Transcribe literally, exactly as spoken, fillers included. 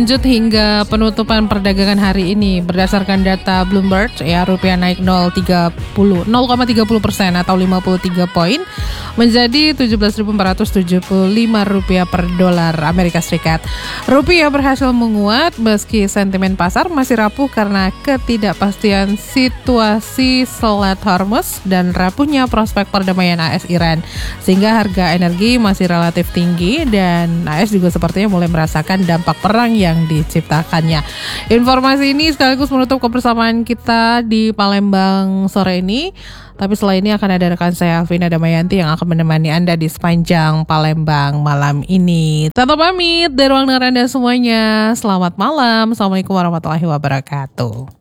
Lanjut hingga penutupan perdagangan hari ini, berdasarkan data Bloomberg, ya rupiah naik nol koma tiga nol persen atau lima puluh tiga poin menjadi tujuh belas ribu empat ratus tujuh puluh lima rupiah per dolar Amerika Serikat. Rupiah berhasil menguat meski sentimen pasar masih rapuh karena ketidakpastian situasi Selat Hormuz dan rapuhnya prospek perdamaian A S Iran, sehingga harga energi masih relatif tinggi dan A S juga sepertinya mulai merasakan dampak perang yang yang diciptakannya. Informasi ini sekaligus menutup kebersamaan kita di Palembang sore ini. Tapi setelah ini akan ada rekan saya Alvina Damayanti yang akan menemani Anda di sepanjang Palembang malam ini. Tetap pamit dari ruang dengar Anda semuanya. Selamat malam. Assalamualaikum warahmatullahi wabarakatuh.